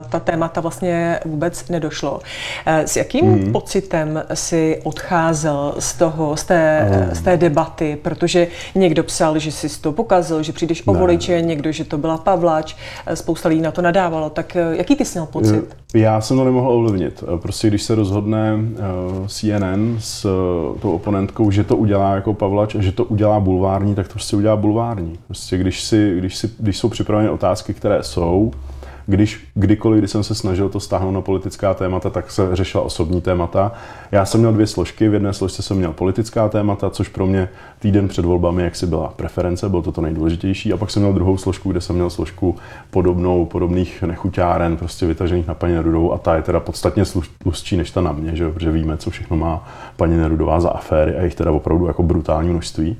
ta témata vlastně vůbec nedošlo. S jakým pocitem si odcházel z té debaty, protože někdo psal, že jsi to pokazil, že přijdeš o voliče, někdo, že to byla Pavlač, spousta lidí na to nadávalo, tak jaký ty jsi měl pocit? Já jsem to nemohl ovlivnit. Prostě když se rozhodne CNN s tou oponentkou, že to udělá jako Pavlač a že to udělá bulvární, tak to prostě udělá bulvární. Prostě když jsou připraveny otázky, které jsou, kdykoliv, kdy jsem se snažil to stáhnout na politická témata, tak se řešila osobní témata. Já jsem měl 2 složky, v jedné složce jsem měl politická témata, což pro mě týden před volbami jaksi byla preference, bylo to nejdůležitější, a pak jsem měl druhou složku, kde jsem měl složku podobných nechuťáren, prostě vytažených na paní Nerudovou, a ta je teda podstatně tlustší než ta na mě, že? Protože víme, co všechno má paní Nerudová za aféry a jich teda opravdu jako brutální množství.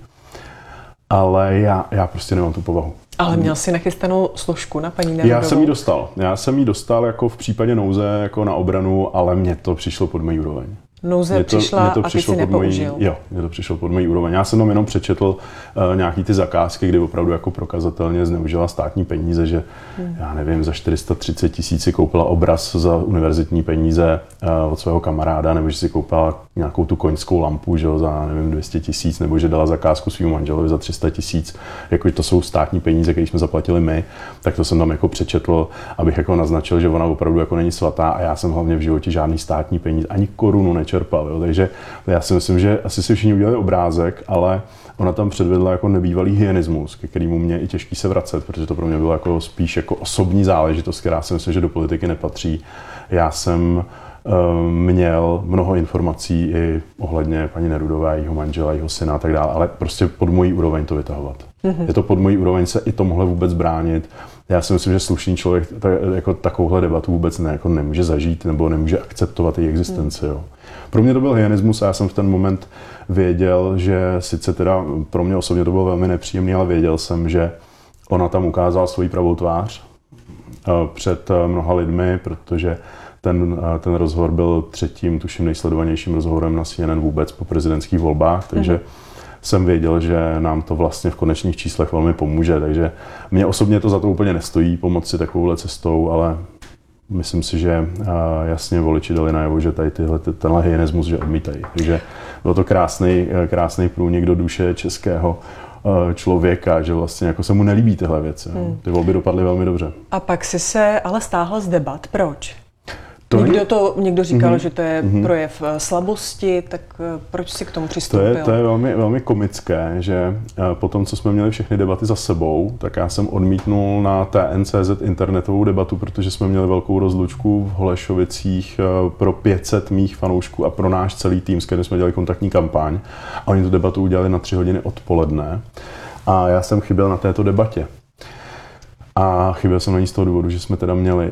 Ale já prostě nemám tu povahu. Ale měl jsi nachystanou složku na paní Nerudovou? Já jsem ji dostal jako v případě nouze jako na obranu, ale mně to přišlo pod mojí úroveň. Nouze přišla a ty si nepoužil. Jo, mě to přišlo pod mojí úroveň. Já jsem tam jenom přečetl nějaký ty zakázky, kdy opravdu jako prokazatelně zneužila státní peníze, že já nevím, za 430 000 si koupila obraz za univerzitní peníze od svého kamaráda, nebo že si koupila nějakou tu koňskou lampu, že za nevím 200 000, nebo že dala zakázku svým manželovi za 300 000, jako to jsou státní peníze, které jsme zaplatili my, tak to jsem tam jako přečetl, abych jako naznačil, že ona opravdu jako není svatá, a já jsem hlavně v životě žádný státní peníze, ani korunu nečerpal, jo. Takže já si myslím, že asi si všichni udělali obrázek, ale ona tam předvedla jako nebývalý hyenismus, ke kterému mě i těžký se vracet, protože to pro mě bylo jako spíš jako osobní záležitost, která si myslím, že do politiky nepatří. Já jsem měl mnoho informací i ohledně paní Nerudové, jejího manžela, jejího syna a tak dále, ale prostě pod mojí úroveň to vytahovat. Je to pod mojí úroveň se i tomuhle vůbec bránit. Já si myslím, že slušný člověk jako takovouhle debatu vůbec nemůže zažít nebo nemůže akceptovat její existenci. Jo. Pro mě to byl hyenismus a já jsem v ten moment věděl, že sice teda pro mě osobně to bylo velmi nepříjemné, ale věděl jsem, že ona tam ukázala svoji pravou tvář před mnoha lidmi, protože ten rozhovor byl 3. tuším nejsledovanějším rozhovorem na CNN vůbec po prezidentských volbách, takže jsem věděl, že nám to vlastně v konečných číslech velmi pomůže, takže mě osobně to za to úplně nestojí pomoci takovouhle cestou, ale myslím si, že jasně voliči dali najevo, že tady tenhle hyenismus, že odmítají. Takže byl to krásný průnik do duše českého člověka, že vlastně jako se mu nelíbí tyhle věci. Ty volby dopadly velmi dobře. A pak si se ale stáhl z debat. Proč? Někdo říkal, že to je projev slabosti, tak proč si k tomu přistoupil? To je velmi, velmi komické, že po tom, co jsme měli všechny debaty za sebou, tak já jsem odmítnul na TN.cz internetovou debatu, protože jsme měli velkou rozlučku v Holešovicích pro 500 mých fanoušků a pro náš celý tým, s kterým jsme dělali kontaktní kampaň. A oni tu debatu udělali na 3 hodiny odpoledne a já jsem chyběl na této debatě. A chyběl jsem na ní z toho důvodu, že jsme teda měli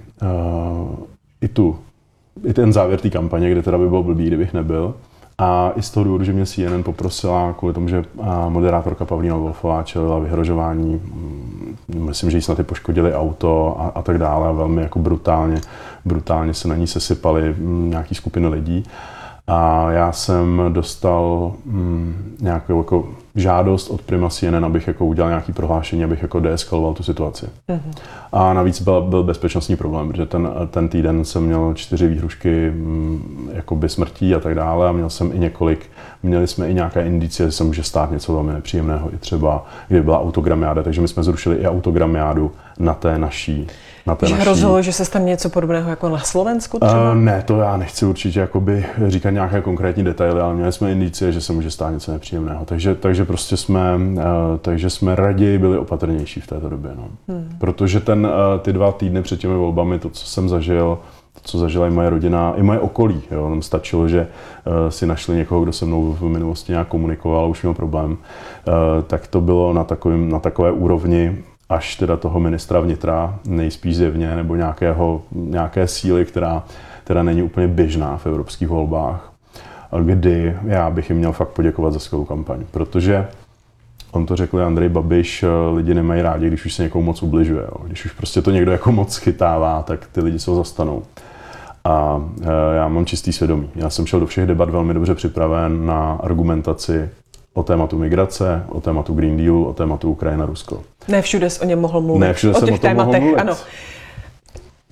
i ten závěr té kampaně, kde teda by bylo blbý, kdybych nebyl. A i z toho důvodu, že mě CNN poprosila kvůli tomu, že moderátorka Pavlína Wolfová čelila vyhrožování, myslím, že jí snad i poškodili auto a tak dále, velmi jako brutálně se na ní sesypali nějaký skupiny lidí. A já jsem dostal nějakou jako žádost od prima CNN, abych jako udělal nějaké prohlášení, abych jako deeskaloval tu situaci. A navíc byl bezpečnostní problém, protože ten týden jsem měl 4 výhrušky jakoby smrtí a tak dále a měli jsme i nějaké indicie, že se může stát něco velmi nepříjemného, i třeba kdyby byla autogramiáda, takže my jsme zrušili i autogramiádu na té naší. Hrozilo, že se tam něco podobného jako na Slovensku třeba? Ne, to já nechci určitě jakoby říkat nějaké konkrétní detaily, ale měli jsme indicie, že se může stát něco nepříjemného. Takže prostě jsme raději byli opatrnější v této době. No. Protože ty 2 týdny před těmi volbami, to, co jsem zažil, co zažila i moje rodina, i moje okolí. Jo. Nám stačilo, že si našli někoho, kdo se mnou v minulosti nějak komunikoval a už měl problém. Tak to bylo na takové úrovni, až teda toho ministra vnitra, nejspíš zjevně, nebo nějaké síly, která není úplně běžná v evropských volbách, kdy já bych jim měl fakt poděkovat za skvělou kampaň. Protože on to řekl Andrej Babiš, lidi nemají rádi, když už se někomu moc ubližuje. Jo. Když už prostě to někdo jako moc chytává, tak ty lidi se ho zastanou. A já mám čistý svědomí. Já jsem šel do všech debat velmi dobře připraven na argumentaci o tématu migrace, o tématu Green Dealu, o tématu Ukrajina, Rusko. Ne všude jsi o něm mohl mluvit. O těch tématech, ano.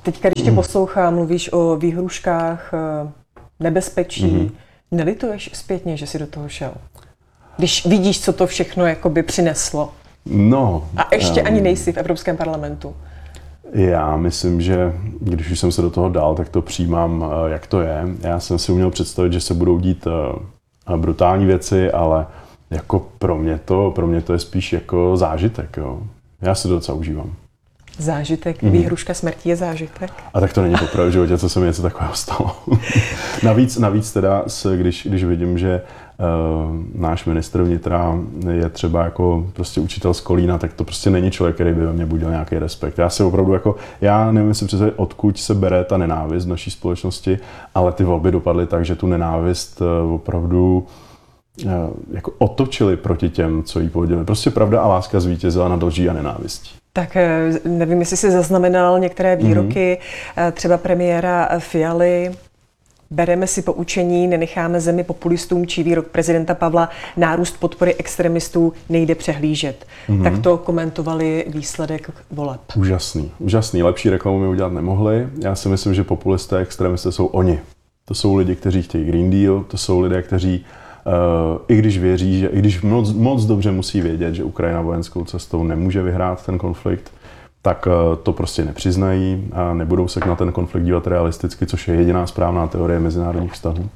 Teďka, když tě poslouchám, mluvíš o výhruškách, nebezpečí. Nelituješ zpětně, že jsi do toho šel? Když vidíš, co to všechno jakoby přineslo. No. A ještě ani nejsi v Evropském parlamentu. Já myslím, že když už jsem se do toho dal, tak to přijímám, jak to je. Já jsem si uměl představit, že se budou dít brutální věci, ale jako pro mě to je spíš jako zážitek. Jo. Já si to docela užívám. Zážitek? Výhruška smrti je zážitek? A tak to není poprvé v životě, co se mi něco takového stalo. navíc teda, když vidím, že náš ministr vnitra je třeba jako prostě učitel z Kolína, tak to prostě není člověk, který by ve mně budil nějaký respekt. Já si opravdu jako, já nevím si představit, odkud se bere ta nenávist v naší společnosti, ale ty volby dopadly tak, že tu nenávist opravdu jako otočili proti těm, co jí pohodili. Prostě pravda a láska zvítězila nad lží a nenávistí. Tak nevím, jestli jsi zaznamenal některé výroky třeba premiéra Fialy. Bereme si poučení, nenecháme zemi populistům, či výrok prezidenta Pavla, nárůst podpory extremistů nejde přehlížet. Tak to komentovali výsledek voleb. Úžasný. Lepší reklamu mi udělat nemohli. Já si myslím, že populisté, extremisté jsou oni. To jsou lidi, kteří chtějí Green Deal, to jsou lidé, kteří i když věří, že i když moc dobře musí vědět, že Ukrajina vojenskou cestou nemůže vyhrát ten konflikt, tak to prostě nepřiznají a nebudou se na ten konflikt dívat realisticky, což je jediná správná teorie mezinárodních vztahů.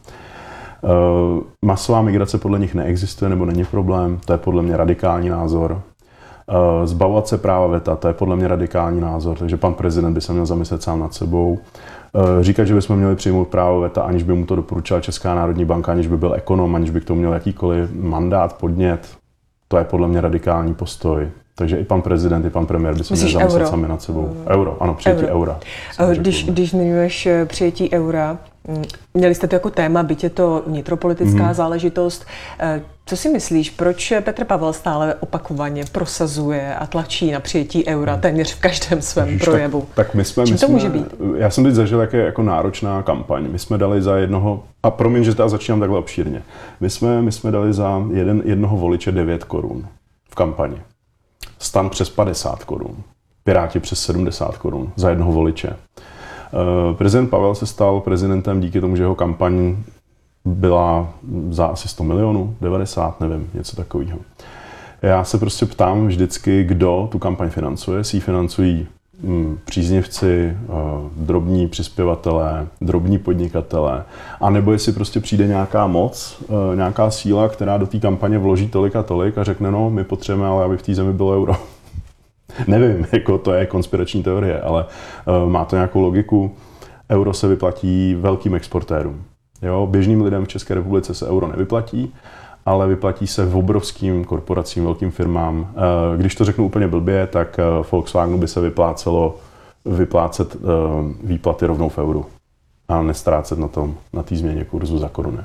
Masová migrace podle nich neexistuje nebo není problém, to je podle mě radikální názor. Zbavovat se práva veta, to je podle mě radikální názor, takže pan prezident by se měl zamyslet sám nad sebou. Říkat, že bychom měli přijmout právo veta, aniž by mu to doporučila Česká národní banka, aniž by byl ekonom, aniž by k tomu měl jakýkoliv mandát, podnět, to je podle mě radikální postoj. Takže i pan prezident, i pan premiér by se měli zamyslet sami nad sebou. Ano, přijetí eura. Když zmiňuješ přijetí eura, měli jste to jako téma, byť je to vnitropolitická záležitost. Co si myslíš, proč Petr Pavel stále opakovaně prosazuje a tlačí na přijetí eura téměř v každém svém projevu? Tak to může být? Já jsem teď zažil jako náročná kampaň. My jsme dali za jednoho, a promiň, že teda začínám takhle obšírně, my jsme dali za jednoho voliče 9 korun v kampani. STAN přes 50 korun, Piráti přes 70 korun za jednoho voliče. Prezident Pavel se stal prezidentem díky tomu, že jeho kampaň byla za asi 100 milionů, 90, nevím, něco takového. Já se prostě ptám vždycky, kdo tu kampaň financuje. Si ji financují příznivci, drobní přispěvatelé, drobní podnikatelé, anebo jestli prostě přijde nějaká moc, nějaká síla, která do té kampaně vloží tolik a tolik a řekne, no, my potřebujeme, ale aby v té zemi bylo euro. Nevím, jako to je konspirační teorie, ale má to nějakou logiku. Euro se vyplatí velkým exportérům. Jo, běžným lidem v České republice se euro nevyplatí, ale vyplatí se v obrovským korporacím, velkým firmám. Když to řeknu úplně blbě, tak Volkswagenu by se vyplácet výplaty rovnou v euru a nestrácet na té změně kurzu za koruny.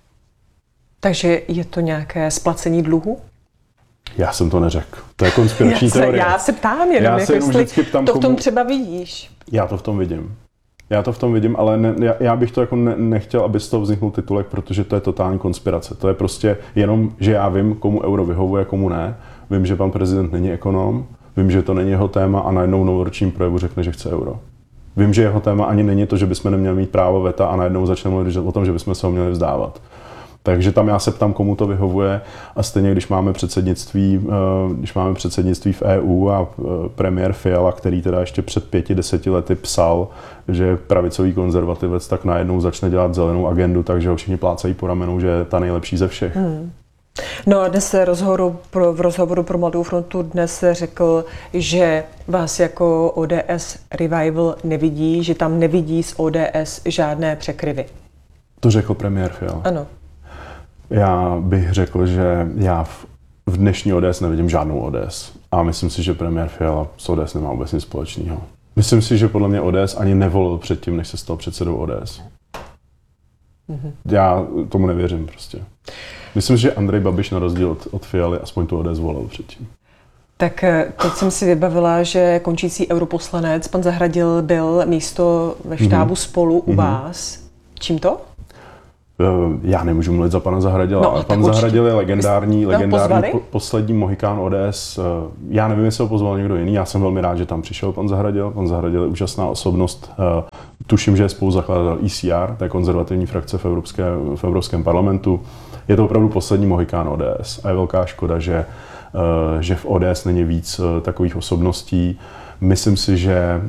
Takže je to nějaké splacení dluhu? Já jsem to neřekl. To je konspirační teorie. Já se ptám jenom, jestli to v tom třeba vidíš. Já to v tom vidím, ale já bych to jako nechtěl, aby z toho vzniknul titulek, protože to je totální konspirace. To je prostě jenom, že já vím, komu euro vyhovuje, komu ne. Vím, že pan prezident není ekonom, vím, že to není jeho téma a najednou v novoročním projevu řekne, že chce euro. Vím, že jeho téma ani není to, že bychom neměli mít právo veta a najednou začne mluvit o tom, že bychom se ho měli vzdávat. Takže tam já se ptám, komu to vyhovuje a stejně, když máme předsednictví v EU a premiér Fiala, který teda ještě před 5-10 lety psal, že je pravicový konzervativec, tak najednou začne dělat zelenou agendu, takže ho všichni plácají po ramenou, že je ta nejlepší ze všech. No a dnes v rozhovoru pro Mladou frontu dnes řekl, že vás jako ODS Revival nevidí, že tam nevidí z ODS žádné překryvy. To řekl premiér Fiala. Ano. Já bych řekl, že já v dnešní ODS nevidím žádnou ODS. A myslím si, že premiér Fiala s ODS nemá vůbec nic společného. Myslím si, že podle mě ODS ani nevolil předtím, než se stal předsedou ODS. Já tomu nevěřím prostě. Myslím si, že Andrej Babiš na rozdíl od Fialy aspoň tu ODS volil předtím. Tak teď jsem si vybavila, že končící europoslanec pan Zahradil byl místo ve štábu Spolu u vás. Čím to? Já nemůžu mluvit za pana Zahradila, ale pan Zahradil je legendární poslední mohikán ODS. Já nevím, jestli ho pozval někdo jiný, já jsem velmi rád, že tam přišel pan Zahradil. Pan Zahradil je úžasná osobnost. Tuším, že je spoluzakladatel ECR, té konzervativní frakce v Evropském parlamentu. Je to opravdu poslední mohikán ODS a je velká škoda, že v ODS není víc takových osobností. Myslím si, že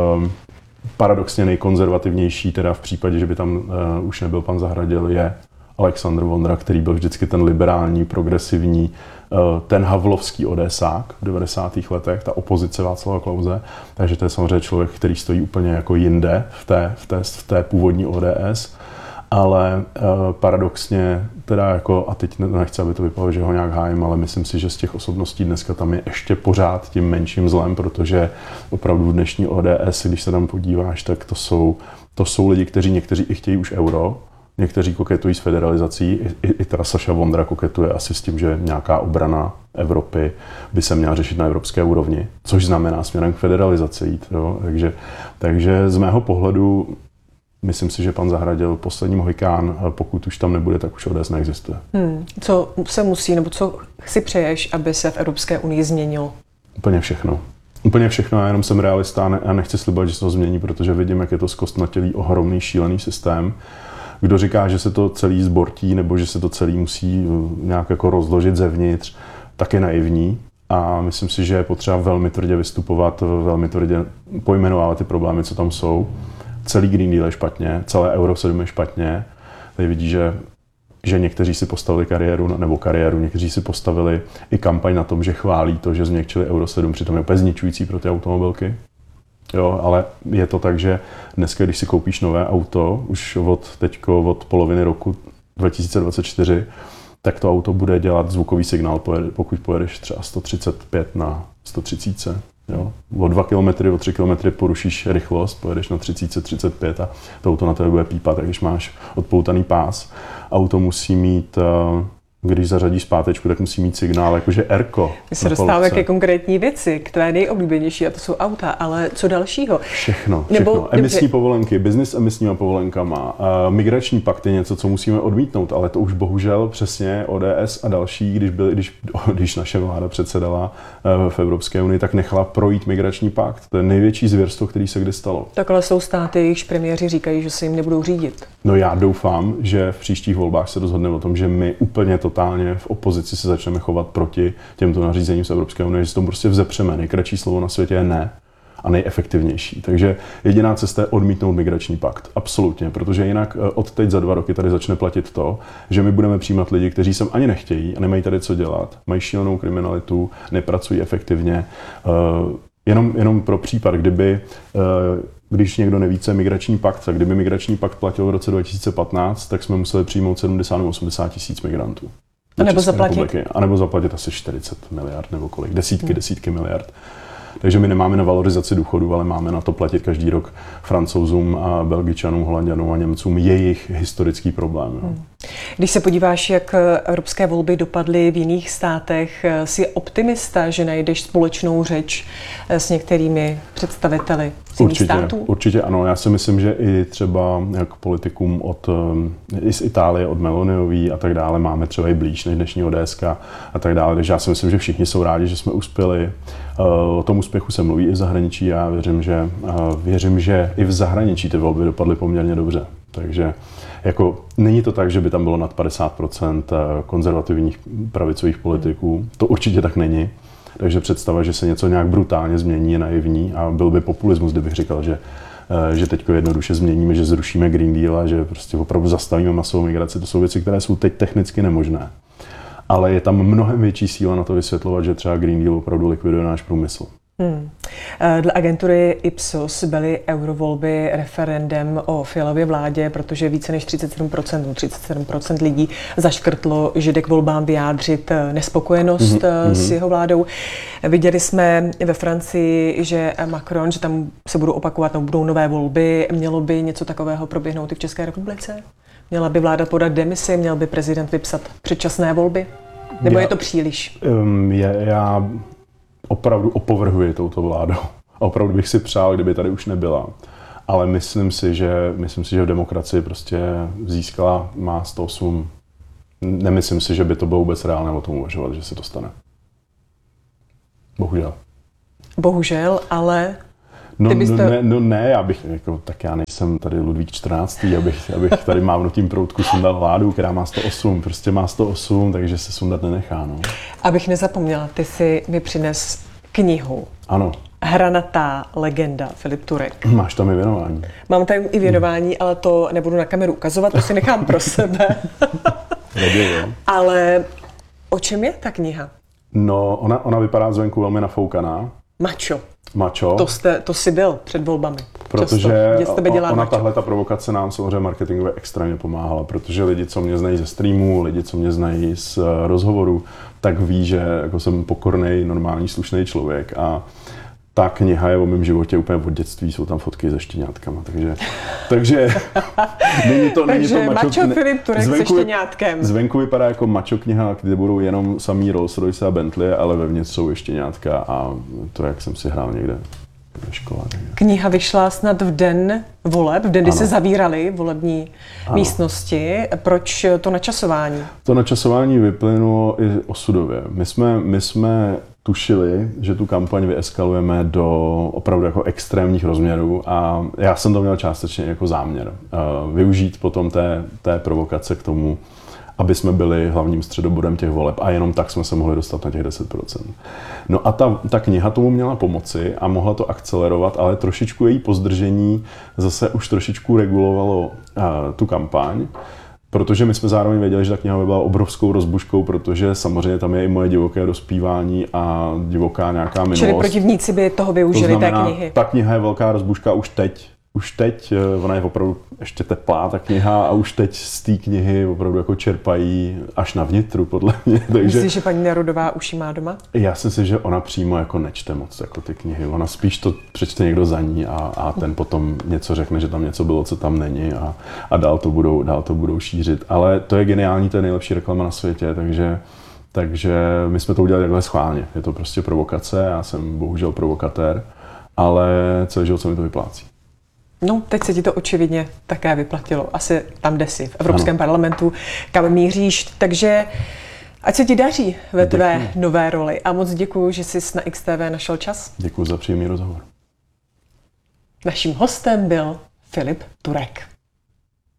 paradoxně nejkonzervativnější, teda v případě, že by tam už nebyl pan Zahradil, je Alexandr Vondra, který byl vždycky ten liberální, progresivní, ten havlovský ODSák v 90. letech, ta opozice Václava Klause. Takže to je samozřejmě člověk, který stojí úplně jako jinde v té původní ODS. Ale paradoxně, teda jako, a teď nechci, aby to vypadalo, že ho nějak hájím, ale myslím si, že z těch osobností dneska tam je ještě pořád tím menším zlem, protože opravdu v dnešní ODS, když se tam podíváš, tak to jsou lidi, někteří i chtějí už euro, někteří koketují s federalizací, i teda Saša Vondra koketuje asi s tím, že nějaká obrana Evropy by se měla řešit na evropské úrovni, což znamená směrem k federalizaci jít. Jo? Takže z mého pohledu myslím si, že pan Zahradil poslední mohikán, pokud už tam nebude, tak už ODS neexistuje. Co se musí, nebo co si přeješ, aby se v Evropské unii změnilo? Úplně všechno. Úplně všechno, já jenom jsem realista a nechci slibovat, že se to změní, protože vidím, jak je to zkostnatělý, ohromný, šílený systém. Kdo říká, že se to celý zbortí, nebo že se to celý musí nějak jako rozložit zevnitř, tak je naivní. A myslím si, že je potřeba velmi tvrdě vystupovat, velmi tvrdě pojmenovávat ty problémy, co tam jsou. Celý Green Deal je špatně, celé Euro 7 je špatně. Tady vidí, že někteří si postavili kariéru, někteří si postavili i kampaň na tom, že chválí to, že změkčili Euro 7, přitom je úplně zničující pro ty automobilky. Jo, ale je to tak, že dneska, když si koupíš nové auto, už od poloviny roku 2024, tak to auto bude dělat zvukový signál, pokud pojedeš třeba 135 na 130. Jo. O 2 km, o 3 km porušíš rychlost, pojedeš na 35 a to auto na tebe bude pípat, tak když máš odpoutaný pás. Auto musí mít, když zařadíš zpátečku, tak musí mít signál, jakože Erko. My se dostáváme ke konkrétní věci, k tvé nejoblíbenější, a to jsou auta, ale co dalšího? Všechno. Emisní povolenky, biznis s emisníma povolenkama, migrační pakt je něco, co musíme odmítnout, ale to už bohužel přesně ODS a další, když naše vláda předsedala v Evropské unii, tak nechala projít migrační pakt. To je největší zvěrstvo, který se kdy stalo. Tak ale jsou státy, jejichž premiéři říkají, že se jim nebudou řídit. No já doufám, že v příštích volbách se rozhodneme o tom, že my úplně totálně v opozici se začneme chovat proti těmto nařízením z Evropské unie, že se tomu prostě vzepřeme. Nejkratší slovo na světě je ne a nejefektivnější. Takže jediná cesta je odmítnout migrační pakt. Absolutně, protože jinak od teď za 2 roky tady začne platit to, že my budeme přijímat lidi, kteří sem ani nechtějí a nemají tady co dělat, mají šílenou kriminalitu, nepracují efektivně. Jenom pro případ, když někdo neví, co je migrační pakt, tak kdyby migrační pakt platil v roce 2015, tak jsme museli přijmout 70 nebo 80 tisíc migrantů. A nebo zaplatit asi 40 miliard nebo kolik, desítky miliard. Takže my nemáme na valorizaci důchodů, ale máme na to platit každý rok Francouzům a Belgičanům, Holanďanům a Němcům jejich historický problém. Když se podíváš, jak evropské volby dopadly v jiných státech, jsi optimista, že najdeš společnou řeč s některými představiteli z jiných států? Určitě ano. Já si myslím, že i třeba jak politikům i z Itálie, od Meloniový a tak dále, máme třeba i blíž než dnešní ODS a tak dále. Takže já si myslím, že všichni jsou rádi, že jsme uspěli. O tom úspěchu se mluví i v zahraničí. Já věřím, že i v zahraničí ty volby dopadly poměrně dobře. Takže jako není to tak, že by tam bylo nad 50% konzervativních pravicových politiků. To určitě tak není. Takže představa, že se něco nějak brutálně změní, je naivní a byl by populismus, kdybych říkal, že teď jednoduše změníme, že zrušíme Green Deal a že prostě opravdu zastavíme masovou migraci. To jsou věci, které jsou teď technicky nemožné. Ale je tam mnohem větší síla na to vysvětlovat, že třeba Green Deal opravdu likviduje náš průmysl. Dle agentury Ipsos byly eurovolby referendem o Fialově vládě, protože více než 37% lidí zaškrtlo, že jde k volbám vyjádřit nespokojenost s jeho vládou. Viděli jsme ve Francii, že Macron, že tam se budou opakovat, nebo budou nové volby. Mělo by něco takového proběhnout i v České republice? Měla by vláda podat demisi, měl by prezident vypsat předčasné volby? Nebo je to příliš? Já opravdu opovrhuji touto vládou. Opravdu bych si přál, kdyby tady už nebyla. ale myslím si, že v demokracii prostě získala, má 108. Nemyslím si, že by to bylo vůbec reálné o tom uvažovat, že se to stane. Bohužel. Bohužel, ale... Tak já nejsem tady Ludvík 14. abych tady mávnutím proutku sundal vládu, která má 108. Prostě má 108, takže se sundat nenechá. No. Abych nezapomněla, ty si mi přines knihu. Ano. Hranatá legenda, Filip Turek. Máš tam i věnování. Mám tam i věnování, ale to nebudu na kameru ukazovat, to si nechám pro sebe. Jo. Ale o čem je ta kniha? No, ona vypadá zvenku velmi nafoukaná. Mačo. To jsi byl před volbami. Protože tahle provokace nám samozřejmě marketingově extrémně pomáhala, protože lidi, co mě znají ze streamu, lidi, co mě znají z rozhovoru, tak ví, že jako jsem pokornej, normální, slušný člověk a ta kniha je o mém životě úplně od dětství, jsou tam fotky se štěňátkama, takže není to mačo Filip Turek se štěňátkem. Zvenku vypadá jako mačo kniha, kde budou jenom samý Rolls Royce a Bentley, ale vevnitř jsou i štěňátka a to, jak jsem si hrál někde ve škole. Kniha vyšla snad v den voleb, kdy se zavíraly volební místnosti. Proč to načasování? To načasování vyplynulo i osudově. My jsme tušili, že tu kampaň vyeskalujeme do opravdu jako extrémních rozměrů a já jsem to měl částečně jako záměr. Využít potom té provokace k tomu, aby jsme byli hlavním středobodem těch voleb a jenom tak jsme se mohli dostat na těch 10%. No a ta kniha tomu měla pomoci a mohla to akcelerovat, ale trošičku její pozdržení zase už trošičku regulovalo tu kampaň, protože my jsme zároveň věděli, že ta kniha by byla obrovskou rozbuškou, protože samozřejmě tam je i moje divoké dospívání a divoká nějaká minulost. Čili protivníci by toho využili, té knihy. Ta kniha je velká rozbuška už teď, ona je opravdu ještě teplá, ta kniha, a už teď z té knihy opravdu jako čerpají až na vnitru, podle mě. Myslíš, že paní Nerudová už ji má doma? Já si myslím, že ona přímo jako nečte moc jako ty knihy. Ona spíš to přečte někdo za ní a ten potom něco řekne, že tam něco bylo, co tam není a dál to budou šířit. Ale to je geniální, to je nejlepší reklama na světě, takže my jsme to udělali takhle schválně. Je to prostě provokace, já jsem bohužel provokatér, ale celý život se mi to vyplácí. No, teď se ti to očividně také vyplatilo. Asi tam, kde jsi, v Evropském parlamentu, kam míříš. Takže ať se ti daří ve tvé nové roli. A moc děkuju, že jsi na XTV našel čas. Děkuju za příjemný rozhovor. Naším hostem byl Filip Turek.